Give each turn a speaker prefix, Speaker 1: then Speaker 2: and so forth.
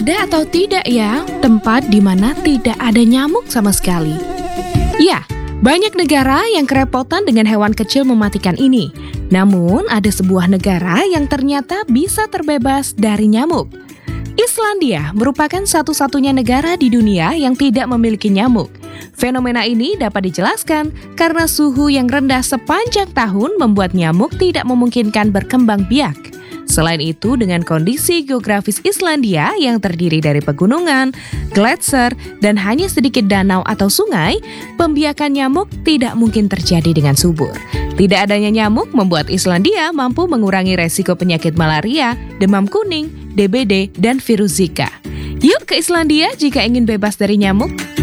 Speaker 1: Ada atau tidak ya tempat di mana tidak ada nyamuk sama sekali? Ya, banyak negara yang kerepotan dengan hewan kecil mematikan ini. Namun, ada sebuah negara yang ternyata bisa terbebas dari nyamuk. Islandia merupakan satu-satunya negara di dunia yang tidak memiliki nyamuk. Fenomena ini dapat dijelaskan karena suhu yang rendah sepanjang tahun membuat nyamuk tidak memungkinkan berkembang biak. Selain itu, dengan kondisi geografis Islandia yang terdiri dari pegunungan, gletser, dan hanya sedikit danau atau sungai, pembiakan nyamuk tidak mungkin terjadi dengan subur. Tidak adanya nyamuk membuat Islandia mampu mengurangi resiko penyakit malaria, demam kuning, DBD, dan virus Zika. Yuk ke Islandia jika ingin bebas dari nyamuk.